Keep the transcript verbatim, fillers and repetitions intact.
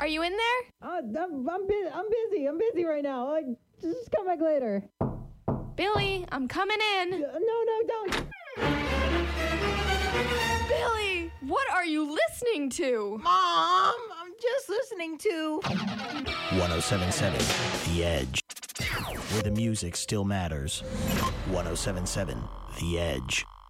Are you in there? Uh, I'm, I'm, bu- I'm busy. I'm busy right now. I, just come back later. Billy, I'm coming in. Uh, no, no, don't. Billy, what are you listening to? Mom, I'm just listening to one oh seven point seven The Edge, where the music still matters. one oh seven point seven The Edge.